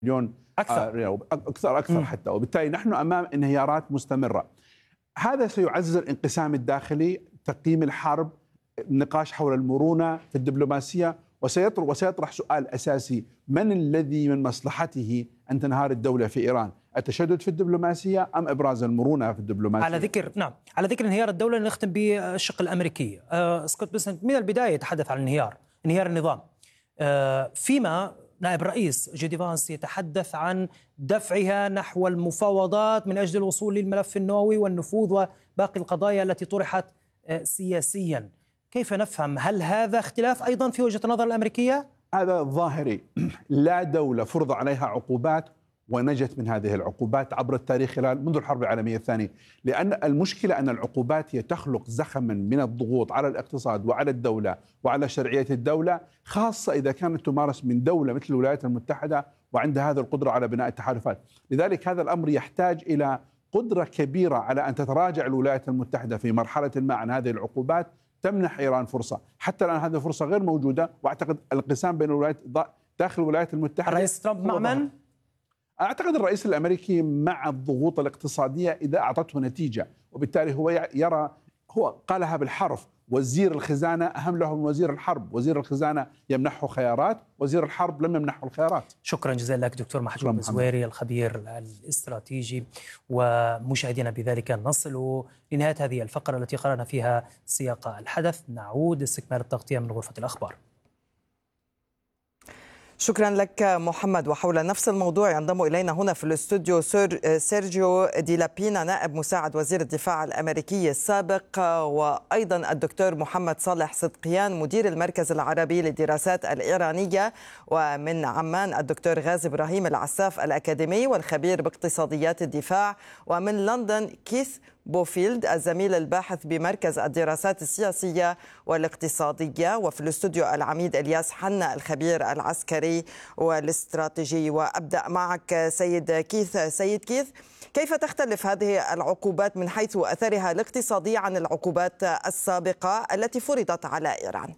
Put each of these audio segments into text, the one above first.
مليون أكثر ريال، أكثر حتى، وبالتالي نحن أمام انهيارات مستمرة. هذا سيعزز الانقسام الداخلي، تقييم الحرب، النقاش حول المرونة في الدبلوماسية، وسيطرح سؤال أساسي: من الذي من مصلحته أن تنهار الدولة في إيران؟ التشدد في الدبلوماسية أم إبراز المرونة في الدبلوماسية؟ على ذكر انهيار الدولة، نختم بالشق الأمريكي. سكوت بيسنت من البداية يتحدث عن انهيار النظام، فيما نائب الرئيس جي فانس يتحدث عن دفعها نحو المفاوضات من أجل الوصول للملف النووي والنفوذ وباقي القضايا التي طرحت سياسيا. كيف نفهم؟ هل هذا اختلاف أيضا في وجهة النظر الأمريكية؟ هذا ظاهري. لا دولة فرض عليها عقوبات ونجت من هذه العقوبات عبر التاريخ منذ الحرب العالمية الثانية، لأن المشكلة أن العقوبات هي تخلق زخما من الضغوط على الاقتصاد وعلى الدولة وعلى شرعية الدولة، خاصة إذا كانت تمارس من دولة مثل الولايات المتحدة وعندها هذه القدرة على بناء التحالفات. لذلك هذا الأمر يحتاج إلى قدرة كبيرة على أن تتراجع الولايات المتحدة في مرحلة ما عن هذه العقوبات، تمنح إيران فرصة. حتى الآن هذه الفرصة غير موجودة، وأعتقد الانقسام بين الولايات داخل الولايات المتحدة. الرئيس ترامب مع من؟ أعتقد الرئيس الأمريكي مع الضغوط الاقتصادية إذا أعطته نتيجة، وبالتالي هو يرى، هو قالها بالحرف: وزير الخزانة أهم له من وزير الحرب. وزير الخزانة يمنحه خيارات، وزير الحرب لم يمنحه الخيارات. شكرا جزيلا لك دكتور محجوب الزويري، الخبير الاستراتيجي. ومشاهدينا بذلك نصل لنهاية هذه الفقرة التي قرأنا فيها سياق الحدث. نعود لاستكمال التغطية من غرفة الأخبار. شكرا لك محمد. وحول نفس الموضوع ينضم إلينا هنا في الاستوديو سيرجيو دي لابينا، نائب مساعد وزير الدفاع الأمريكي السابق، وأيضا الدكتور محمد صالح صدقيان مدير المركز العربي للدراسات الإيرانية، ومن عمان الدكتور غازي إبراهيم العساف الأكاديمي والخبير باقتصاديات الدفاع، ومن لندن كيث بوفيلد الزميل الباحث بمركز الدراسات السياسية والاقتصادية، وفي الاستوديو العميد إلياس حنا الخبير العسكري والاستراتيجي. وأبدأ معك سيد كيث. سيد كيث، كيف تختلف هذه العقوبات من حيث أثرها الاقتصادي عن العقوبات السابقة التي فرضت على إيران؟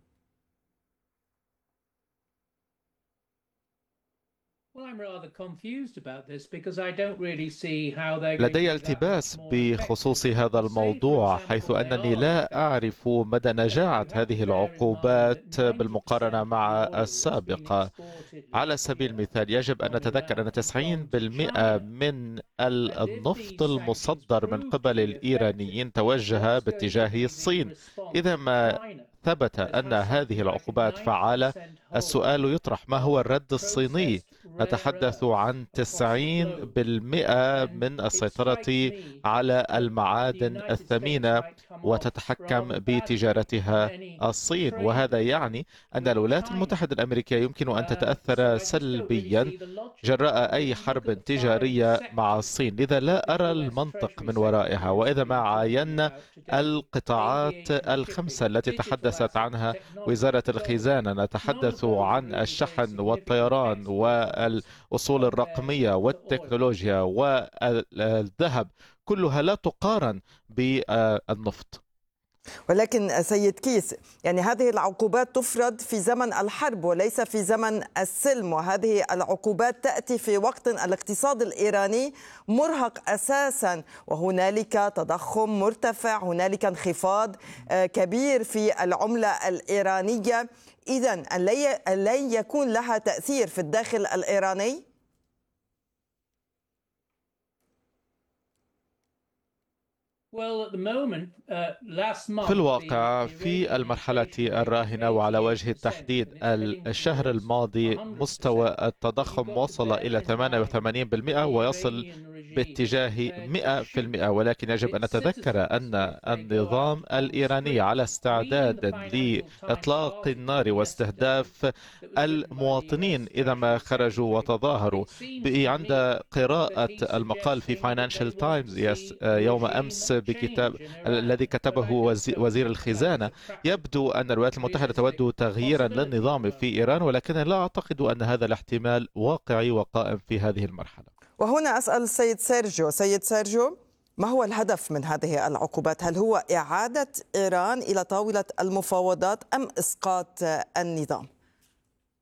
لدي التباس بخصوص هذا الموضوع، حيث أنني لا أعرف مدى نجاعة هذه العقوبات بالمقارنة مع السابقة. على سبيل المثال، يجب أن نتذكر أن 90% من النفط المصدر من قبل الإيرانيين توجه باتجاه الصين. إذا ما ثبت أن هذه العقوبات فعالة، السؤال يطرح: ما هو الرد الصيني؟ نتحدث عن 90% من السيطرة على المعادن الثمينة وتتحكم بتجارتها الصين، وهذا يعني أن الولايات المتحدة الأمريكية يمكن أن تتأثر سلبيا جراء أي حرب تجارية مع الصين. لذا لا أرى المنطق من ورائها. وإذا ما عاينا القطاعات الخمسة التي تحدثت عنها وزارة الخزانة، نتحدث عن الشحن والطيران والأصول الرقمية والتكنولوجيا والذهب، كلها لا تقارن بالنفط. ولكن سيد كيث، يعني هذه العقوبات تفرض في زمن الحرب وليس في زمن السلم، وهذه العقوبات تأتي في وقت الاقتصاد الإيراني مرهق أساسا، وهنالك تضخم مرتفع، هنالك انخفاض كبير في العملة الإيرانية. إذن لن يكون لها تأثير في الداخل الإيراني؟ في الواقع، في المرحلة الراهنة وعلى وجه التحديد الشهر الماضي، مستوى التضخم وصل إلى 88% ويصل باتجاه 100%. ولكن يجب أن نتذكر أن النظام الإيراني على استعداد لإطلاق النار واستهداف المواطنين إذا ما خرجوا وتظاهروا. عند قراءة المقال في فاينانشال تايمز يوم أمس بكتاب الذي كتبه وزير الخزانة، يبدو أن الولايات المتحدة تود تغييرا للنظام في إيران، ولكن لا أعتقد أن هذا الاحتمال واقعي وقائم في هذه المرحلة. وهنا أسأل السيد سيرجيو. سيد سيرجيو، ما هو الهدف من هذه العقوبات؟ هل هو إعادة إيران إلى طاولة المفاوضات أم إسقاط النظام؟